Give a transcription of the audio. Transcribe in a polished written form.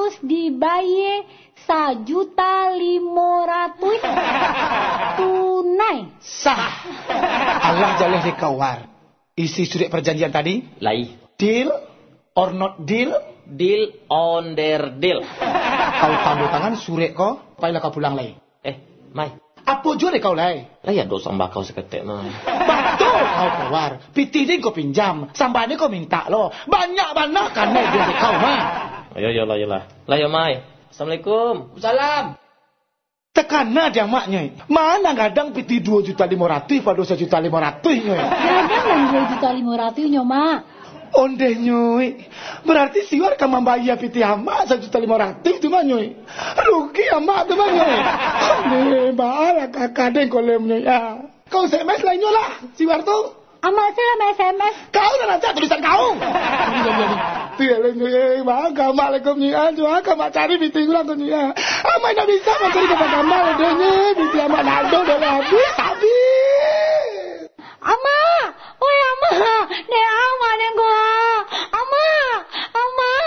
harus dibayar 1.500.000 tunai. Sah. Allah jaleh di kawar. Isi surat perjanjian tadi? Lai. Deal or not deal? Deal on their deal. Kau tanda tangan surat kau, payahlah kau pulang lai. Mai. Apa jure kau lai? Lah ya dosa bakau seketek Mai. Betul kau keluar. Piti ni kau pinjam, sambalnya kau minta lo. Banyak-banyak kan naik jure kau Mai. Ayo lah. Lah ya Mai. Assalamualaikum. Salam. Tekana dia maknya. Mana kadang piti 2.500.000 pada 1.500.000 nyoy. Kadang 2.500.000 nyo, Mak. Onde nyoy. Berarti siwar kan membayar piti amak 1.500.000 tu mah nyoy. Rugi amak tu mah nyoy. Onde baala kakak deng kolem nyoy. Kau SMS lah nyoy lah siwar tu. Amak saya SMS. Kau dah baca tulisan kau. Tiada nyoy. Bangga Assalamualaikum nyoy. Aduh mak cari piti ulang tu nyoy. Amak nak bisa mencari kepada amak deh nyoy. Piti amak nado dah habis.